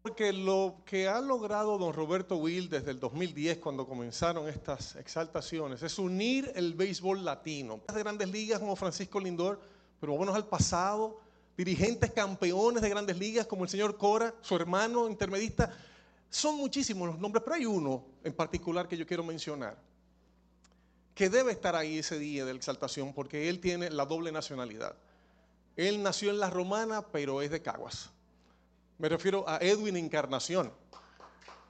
Porque lo que ha logrado don Roberto Will desde el 2010, cuando comenzaron estas exaltaciones, es unir el béisbol latino. De grandes ligas como Francisco Lindor, pero vámonos al pasado, dirigentes campeones de grandes ligas como el señor Cora, su hermano intermedista. Son muchísimos los nombres, pero hay uno en particular que yo quiero mencionar, que debe estar ahí ese día de la exaltación, porque él tiene la doble nacionalidad. Él nació en La Romana, pero es de Caguas. Me refiero a Edwin Encarnación.